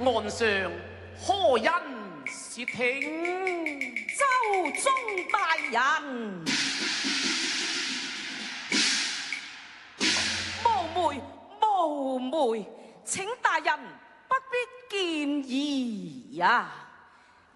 岸上何人竊聽？ 周宗大人，冒昧，請大人不必見疑呀。